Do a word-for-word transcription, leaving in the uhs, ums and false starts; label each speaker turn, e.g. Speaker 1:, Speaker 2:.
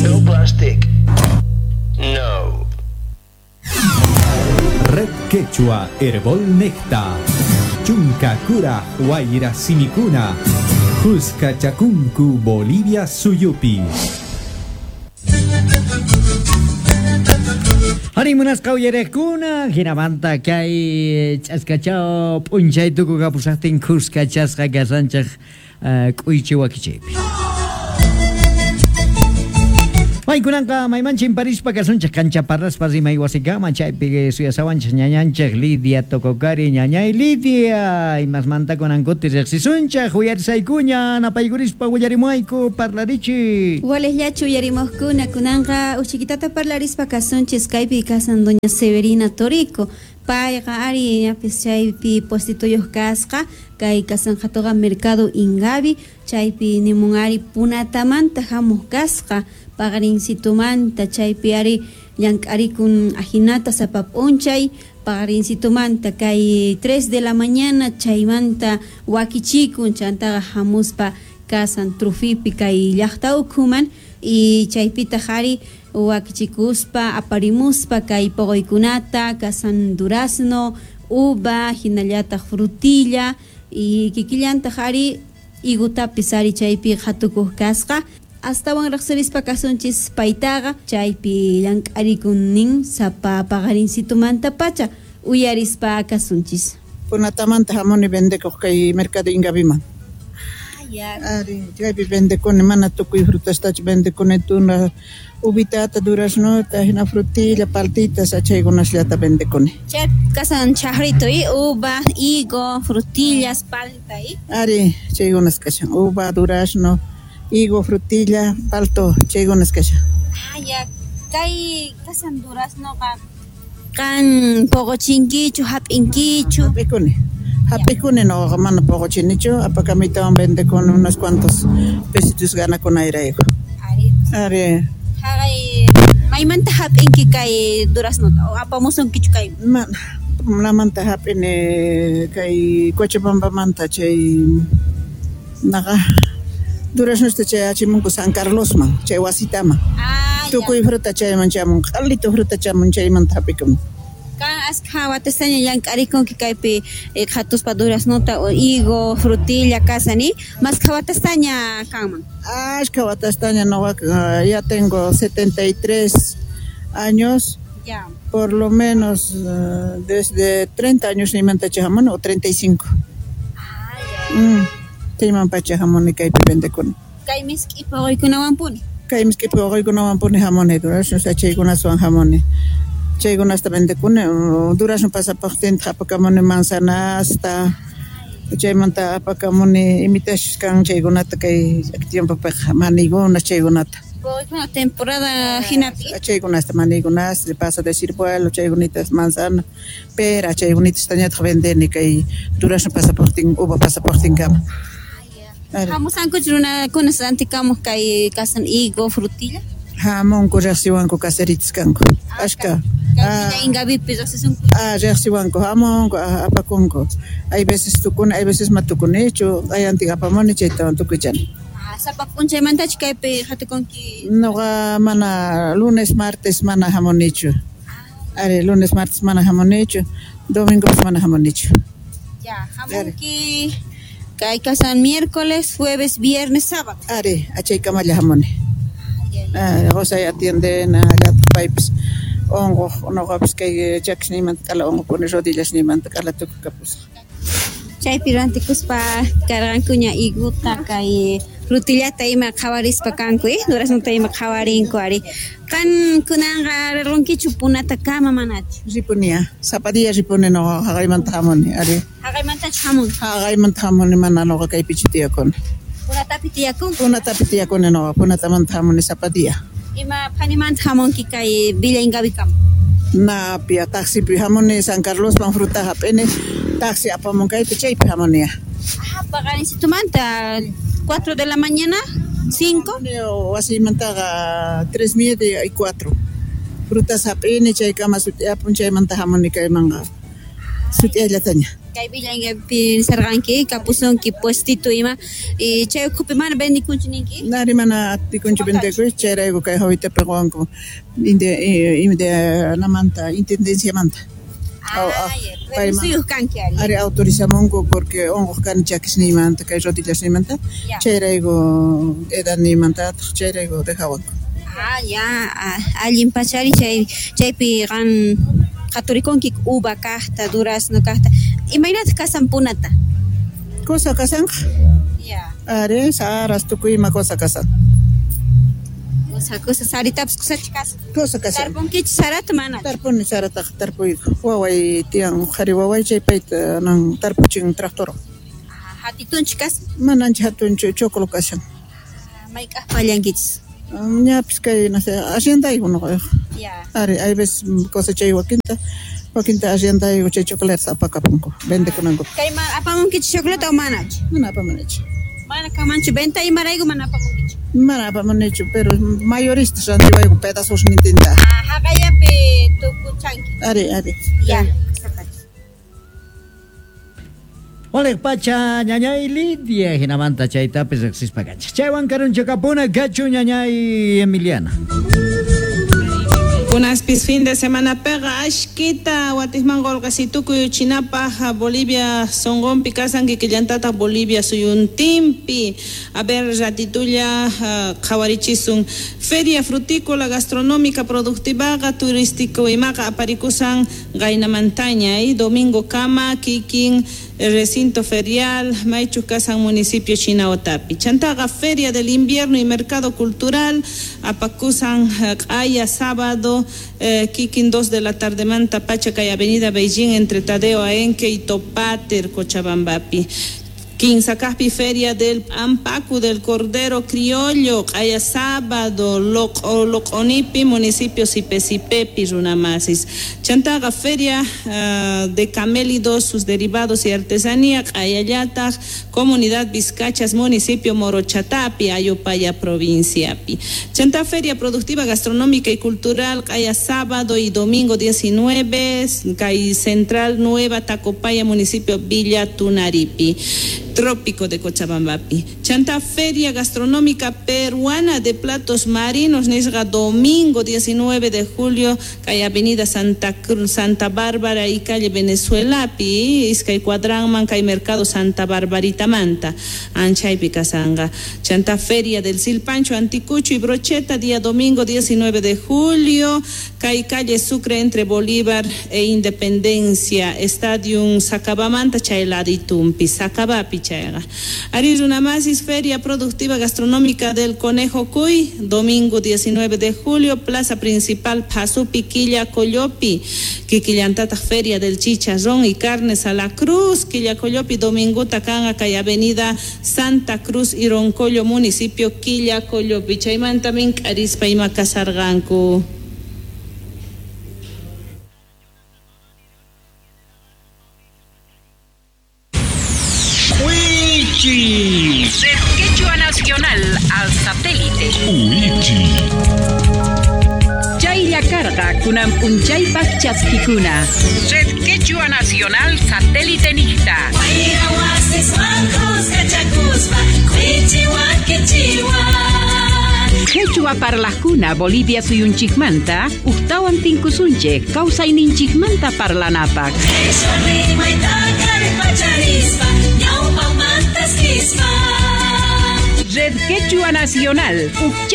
Speaker 1: No plastic. No.
Speaker 2: Red Quechua Herbol Necta. Chunca Cura Huayra Sinicuna. Cusca Chacuncu Bolivia Suyupi.
Speaker 3: Harimunas kauyerekuna giramanta kay chaskachao punchay tukuga pusaktin Cusca chasqa gasanchaq k'uychi wakichaypi. Maykunanqa maymanchin parispa kasunchaq kancha parraspa rimay wasikama chaypi suyasawanchaq ñañanchaq Lidia Tokokari ñañay Lidia imasmanta kunankuti riqsisunchaq uyarisaykuña napaykurispa willarimayku parlarichi.
Speaker 4: Walellachu uyarimuqkuna kunanqa uchikitata parlarispa kasunchis kaypi kasan doña Severina Torico. Payqa ari ñapis chaypi postituyuq kasqa kay kasan qhatuqa mercado Ingabi chaypi nimun ari punatamanta hamuq kasqa paqarinsitumanta chaypi ari llank'arikun ajinata sapa p'unchay paqarinsitumanta kay tres de la mañana chaymanta wakichikun chantaqa hamuspa kasan trufipi kay llaqta ukhuman y chaypita qhari wakichikuspa aparimuspa kay poqoykunata kasan durazno, uva, hinallataq frutilla y kikillanta qhari igutapis ari chaypi qhatukuq kasqa astawan riqsirispa kasunchis paytaqa chaypi llank'arikunnin sapa paqarinsitumananta pacha uyarispa kasunchis.
Speaker 5: Punatamanta hamuni vendekuq kay mercado Ingabiman. Ari chaypi vendekuni mana tukuy frutastachu vendekuni tuna ubitata, duraznota, hina frutilla, paltitas achaykunashllata vendekuni.
Speaker 4: Chay kasan chahritoy uva, higo, frutillas, palta y
Speaker 5: Ari chaykunas kashan uva, durazno, higo, frutilla, palto chaykunas kashan.
Speaker 4: Ah ya kay kasan duraznoqa kan poqochinkichu hap'inkichu
Speaker 5: Hap'ikuni. Hap'ikuni no mana poqochinichu apakamitawan vendekuni unos cuantos pesitos ganakunayrayku.
Speaker 4: Ari
Speaker 5: Ari
Speaker 4: haqay maymanta hap'inki kay duraznota o apamusunkichu kay
Speaker 5: man namanta hap'ini kay Cochabambamanta chay naqa duraznosta chay achimunku San Carlosman chay wasitaman.
Speaker 4: Ah
Speaker 5: Tukuy fruta chayman chamun qhallito fruta chamun chaymanta hap'ikun.
Speaker 4: kan asqa watastaña llank'arikunki kaypi qhatuspa duraznota o higo, frutilla kasani mas watastaña kanman.
Speaker 5: Ashka watastaña no ya tengo setenta y tres años.
Speaker 4: Ya.
Speaker 5: Por lo menos uh, desde treinta años ni manta chahamon o treinta y cinco.
Speaker 4: Ah ya.
Speaker 5: Mm. Tayman pacha hamon kay vendekuni.
Speaker 4: Kay miski paqoykunawan puni.
Speaker 5: Kay miski paqoykunawan puni hamon durazno sa chaykuna suan hamon. Chaykunas ta vendekuni durazno pasapaqtin hapakamuni manzanasta chaymanta apakamuni imitash kan chaykunata kay tiempopi maniguna chaykunata.
Speaker 4: Paqoykuna temporada hinapi.
Speaker 5: Chaykunasta manigunas de pasa de ciruelo chaykunitas manzana pera chaykunitas tañata vendeni kay durazno pasapaqtin uva pasapaqtin kama.
Speaker 4: Hamusankuchu runakunas antikamuq kay kasan higo, frutilla.
Speaker 5: Hamonku riqsiwanku caseritas kanku. Ashka.
Speaker 4: Kay Ingabipi riqsisunku.
Speaker 5: Ah, riqsiwanku hamonku apakunku. Hay veces tukuna, hay veces matukunichu, hay antiqa apamuni chaytawan tukuychan.
Speaker 4: Ah, sapa p'unchaymantachu kaypi qhatukunki.
Speaker 5: Noqa mana lunes, martes mana hamunichu. Ari lunes, martes mana hamunichu, domingo mana hamunichu.
Speaker 4: Ya, hamunki kay kasan miércoles, jueves, viernes, sábado.
Speaker 5: Ari, achaykamalla hamuni. Ah, José atiende na gato pipes. Ongo, noqapis kay chakshniman kala ongo puni rodillas niman kala tukapus.
Speaker 4: Chaypi rantikuspa karqankuña iguta kay frutillata ima qhawarispa kanku eh duraznota ima qhawarinku ari kan kunanqa rirqunkichu punata kama manachu
Speaker 5: Ripunia, zapadilla ripuni no haqaymanta hamuni ari.
Speaker 4: haqaymantachu hamun
Speaker 5: Haqaymanta hamuni mana noqa kay pichutiyakuni.
Speaker 4: punatapi tiyakunku
Speaker 5: Punatapi tiyakuni no punatamanta hamuni zapadilla.
Speaker 4: ima phanimanta hamunki kay Villa Ingabi kama.
Speaker 5: Na pia taxi pi hamuni San Carlos pan fruta hapene taxi apamon kay chaypi hamunia.
Speaker 4: Ah, paqarinsitumanta cuatro de la mañana, cinco.
Speaker 5: O así mantaga tres media y cuatro. Frutas hapene chay kama suti apun chay manta hamuni kay manga. suti ayllataña.
Speaker 4: Kay billanpi sarqanki kapusonki puestito ima y chay kupi mana bendikunchininki.
Speaker 5: Nari mana atikunchu bendeku chayrayku kay hawitapi qawanku inde inde namanta intendencia manta.
Speaker 4: Ah, pero suyuq kanki ari.
Speaker 5: Ari autorizamunku porque onqoq kani chakisniymanta kay rodillasniymanta chayrayku edadniymanta chayrayku dejawanku.
Speaker 4: Ah, ya, allin pachari chay chaypi qan qaturikunki uva kaqta, durazno kaqta. Imaynata kasan punata?
Speaker 5: Cosa kasanqa?
Speaker 4: Ya.
Speaker 5: Ari saras tukuy ima cosa kasan.
Speaker 4: Cosa cosa saritapas kusachikas.
Speaker 5: Cosa kasan.
Speaker 4: Tarpunkichis sarata mana.
Speaker 5: Tarpuni sarata tarpuyku. Waway tiyan qhari waway chay payta nan tarpuchin tractor.
Speaker 4: Hatitunchikas?
Speaker 5: Mananchi hatunchu chocolo kasan.
Speaker 4: Mayk'aq pallankichis.
Speaker 5: Ñapis kay no sé, haciendayku noqa.
Speaker 4: Ya.
Speaker 5: Ari hay veces cosechay wakinta. Wakinta haciendayku chay chocolates apakapunku. Vendekunanku.
Speaker 4: Kay ma apamunkichis chocolate o manach?
Speaker 5: Mana apamanchu.
Speaker 4: Mana kamanchu venta imarayku mana apamunkichis.
Speaker 5: Mana apamanchu, pero mayoristas rantiwayku pedazos nintinta.
Speaker 4: Ah, haqayapi tukuchanki.
Speaker 5: Ari, ari.
Speaker 4: Ya.
Speaker 3: Oleh pacha ñañay Lidia hinamanta chaytapis riqsispa kanchik. Chaywan karunchu kapuna gachu ñañay Emiliana.
Speaker 6: Kunaspis fin de semana pega ashkita watismangol kasitukuy chinapa Bolivia songompi kasanki killantata Bolivia suyuntimpi. A ver ratitulla qhawarichisun feria frutícola gastronómica productiva turístico imaqa aparikusan qayna montaña y domingo kama kikin el recinto ferial Maichu Casan municipio Chinaotapi. Chantaga feria del invierno y mercado cultural apacusan Aya sábado eh, Kikin dos de la tarde manta Pachacay avenida Beijing entre Tadeo Aenque y Topater Cochabambapi. Quinsacaspi feria del Ampacu del Cordero Criollo, Aya sábado, Loconipi, municipio Sipesipepi, Runamasis. Chantaga feria uh, de camélidos, sus derivados y artesanía, Ayayata, comunidad Vizcachas, municipio Morochatapi, Ayopaya, provincia Pi. Chanta feria productiva, gastronómica y cultural, Aya sábado y domingo diecinueve, Cay Central Nueva, Tacopaya, municipio Villa Tunaripi. Trópico de Cochabambapi. Chanta feria gastronómica peruana de platos marinos, Nesga domingo diecinueve de julio, calle Avenida Santa Cruz, Santa Bárbara y calle Venezuelapi, Iscay Cuadranman, calle Mercado Santa Barbarita Manta, Anchay Picasanga. Chanta feria del Silpancho, Anticucho y Brocheta, día domingo diecinueve de julio, calle calle Sucre entre Bolívar e Independencia, Estadio Sacabamanta, Chayladitumpi, Sacabapi. Arirunamasis feria productiva gastronómica del Conejo Cuy, domingo diecinueve de julio, plaza principal Pasupi, Quilla Coyopi, Quiquillantata feria del Chicharrón y carnes a la Cruz, Quilla Coyopi, domingo Tacanga, calle avenida Santa Cruz y Roncollo, municipio Quilla Coyopi, Chayman también Carispa y Macasarganco.
Speaker 7: Red Quechua Nacional al satélite.
Speaker 2: Uichi.
Speaker 7: Chaylla carga kunam punchaypak chaskikuna. Red Quechua Nacional satélite nihta. Quechua parlakuna Bolivia suyunchikmanta, uktawan tinkusunche, kausayninchikmanta parlanapak. Red Quechua Nacional,